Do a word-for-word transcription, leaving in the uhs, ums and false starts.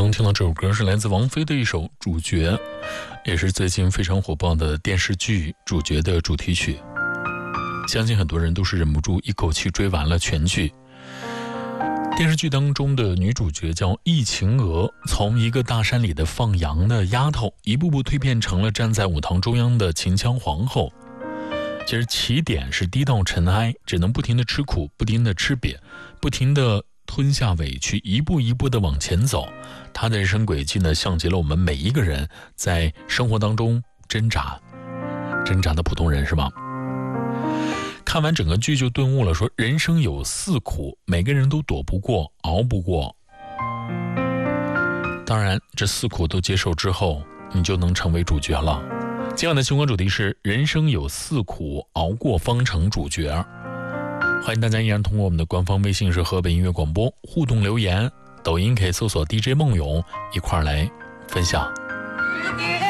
刚听到这首歌是来自王菲的一首《主角》，也是最近非常火爆的电视剧《主角》的主题曲。相信很多人都是忍不住一口气追完了全剧。电视剧当中的女主角叫易晴娥，从一个大山里的放羊的丫头，一步步蜕变成了站在舞堂中央的秦腔皇后。其实起点是低到尘埃，只能不停地吃苦，不停地吃瘪，不停地吞下委屈，一步一步地往前走。她的人生轨迹呢，像极了我们每一个人在生活当中挣扎挣扎的普通人，是吧？看完整个剧就顿悟了，说人生有四苦，每个人都躲不过，熬不过。当然这四苦都接受之后，你就能成为主角了。今晚的星光主题是人生有四苦，熬过方成主角。欢迎大家依然通过我们的官方微信是河北音乐广播互动留言，抖音可以搜索 D J 梦咏一块来分享。